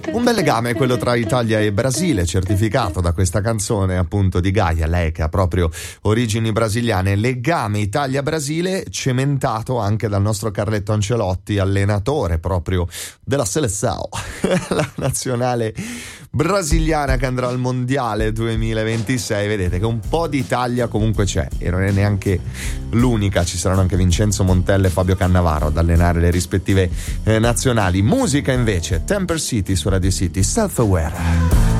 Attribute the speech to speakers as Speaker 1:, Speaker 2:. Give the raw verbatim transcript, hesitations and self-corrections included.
Speaker 1: Un bel legame quello tra Italia e Brasile, certificato da questa canzone appunto di Gaia, lei che ha proprio origini brasiliane. Legame Italia-Brasile cementato anche dal nostro Carletto Ancelotti, allenatore proprio della Seleção, la nazionale brasiliana che andrà al mondiale duemilaventisei. Vedete che un po' di Italia comunque c'è, e non è neanche l'unica, ci saranno anche Vincenzo Montella e Fabio Cannavaro ad allenare le rispettive eh, nazionali. Musica invece, Temper City su Radio City, Self Aware.